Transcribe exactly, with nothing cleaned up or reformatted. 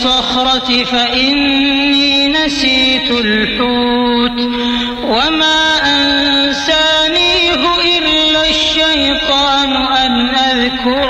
الصخرة فإني نسيت الحوت وما أنسانيه إلا الشيطان أن أذكره